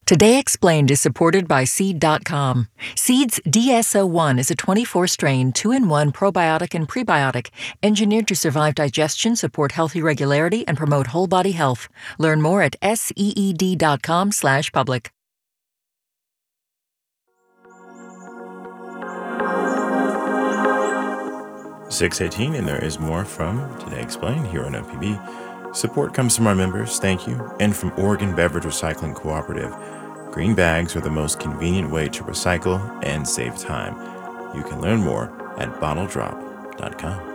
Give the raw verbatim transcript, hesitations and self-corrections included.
Today Explained is supported by Seed dot com. Seed's D S O one is a twenty-four strain, two in one probiotic and prebiotic, engineered to survive digestion, support healthy regularity, and promote whole body health. Learn more at seed dot com slash public. six eighteen, and there is more from Today Explained here on O P B. Support comes from our members, thank you, and from Oregon Beverage Recycling Cooperative. Green bags are the most convenient way to recycle and save time. You can learn more at bottle drop dot com.